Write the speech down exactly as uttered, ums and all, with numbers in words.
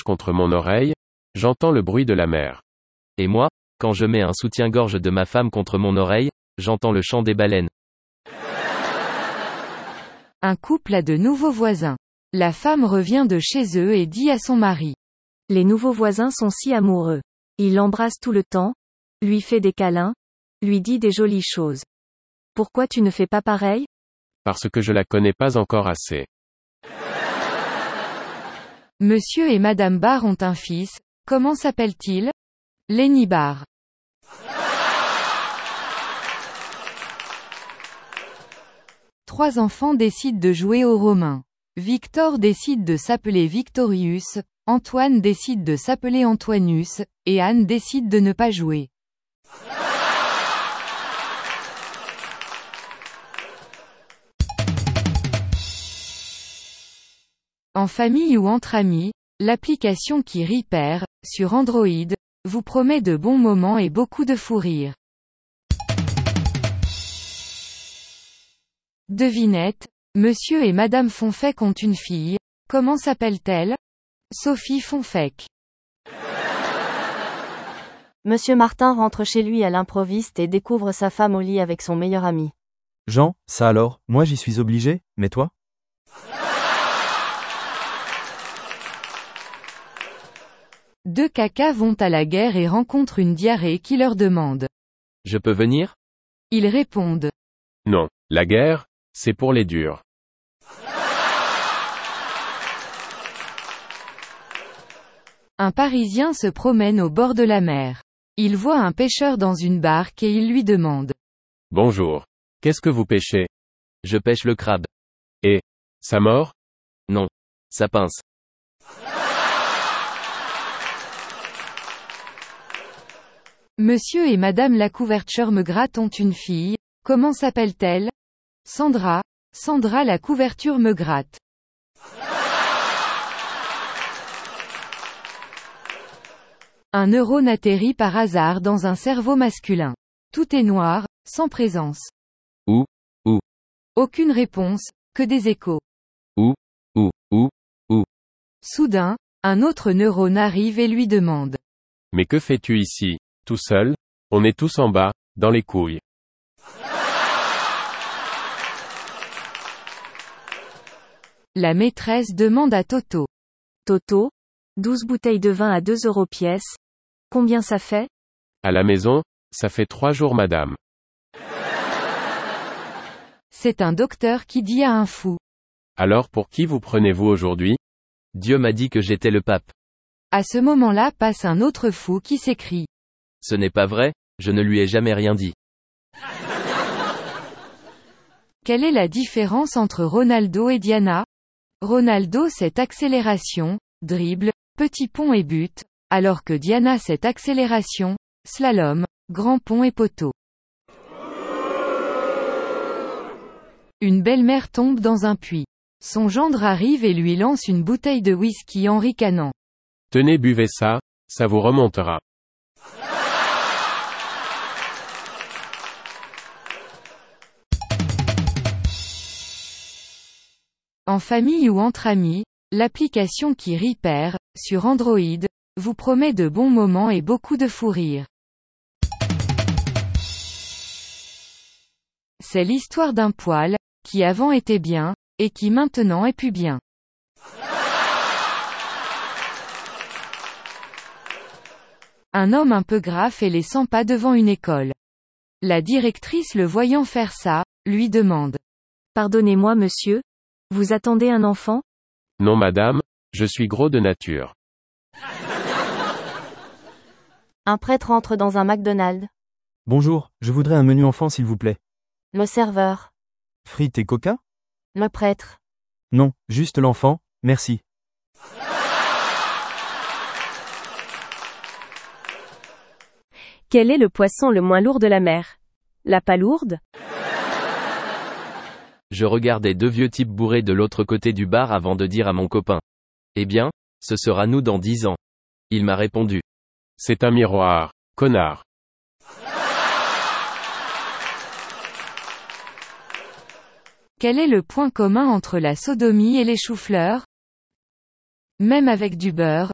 contre mon oreille, j'entends le bruit de la mer. Et moi, quand je mets un soutien-gorge de ma femme contre mon oreille, j'entends le chant des baleines. Un couple a de nouveaux voisins. La femme revient de chez eux et dit à son mari. Les nouveaux voisins sont si amoureux. Il l'embrasse tout le temps, lui fait des câlins, lui dit des jolies choses. Pourquoi tu ne fais pas pareil? Parce que je la connais pas encore assez. Monsieur et Madame Barr ont un fils, comment s'appelle-t-il? Lenny Barr. Trois enfants décident de jouer aux Romains. Victor décide de s'appeler Victorius, Antoine décide de s'appeler Antoinus, et Anne décide de ne pas jouer. En famille ou entre amis, l'application qui rit perd, sur Android, vous promet de bons moments et beaucoup de fou rire. Devinette, Monsieur et Madame Fonfec ont une fille, comment s'appelle-t-elle? Sophie Fonfec. Monsieur Martin rentre chez lui à l'improviste et découvre sa femme au lit avec son meilleur ami. Jean, ça alors, moi j'y suis obligé, mais toi? Deux cacas vont à la guerre et rencontrent une diarrhée qui leur demande. Je peux venir? Ils répondent. Non, la guerre, c'est pour les durs. Un Parisien se promène au bord de la mer. Il voit un pêcheur dans une barque et il lui demande. Bonjour. Qu'est-ce que vous pêchez? Je pêche le crabe. Et, ça mord? Non. Ça pince. Monsieur et Madame la couverture me gratte ont une fille, comment s'appelle-t-elle? Sandra, Sandra la couverture me gratte. Un neurone atterrit par hasard dans un cerveau masculin. Tout est noir, sans présence. Où? Où? Aucune réponse, que des échos. Où? Où? Où? Où? Soudain, un autre neurone arrive et lui demande. Mais que fais-tu ici, tout seul? On est tous en bas, dans les couilles. La maîtresse demande à Toto. Toto, douze bouteilles de vin à deux euros pièce. Combien ça fait? À la maison, ça fait trois jours madame. C'est un docteur qui dit à un fou. Alors pour qui vous prenez-vous aujourd'hui? Dieu m'a dit que j'étais le pape. À ce moment-là passe un autre fou qui s'écrie. Ce n'est pas vrai, je ne lui ai jamais rien dit. Quelle est la différence entre Ronaldo et Diana? Ronaldo c'est accélération, dribble, petit pont et but, alors que Diana c'est accélération, slalom, grand pont et poteau. Une belle-mère tombe dans un puits. Son gendre arrive et lui lance une bouteille de whisky en ricanant. Tenez, buvez ça, ça vous remontera. En famille ou entre amis, l'application qui rit perd, sur Android, vous promet de bons moments et beaucoup de fou rire. C'est l'histoire d'un poil, qui avant était bien, et qui maintenant est plus bien. Un homme un peu grave fait les cent pas devant une école. La directrice le voyant faire ça, lui demande. Pardonnez-moi monsieur? Vous attendez un enfant? Non madame, je suis gros de nature. Un prêtre entre dans un McDonald's. Bonjour, je voudrais un menu enfant s'il vous plaît. Le serveur. Frites et coca? Le prêtre. Non, juste l'enfant, merci. Quel est le poisson le moins lourd de la mer? La palourde? Je regardais deux vieux types bourrés de l'autre côté du bar avant de dire à mon copain. Eh bien, ce sera nous dans dix ans. Il m'a répondu. C'est un miroir, connard. Quel est le point commun entre la sodomie et les choux-fleurs? Même avec du beurre,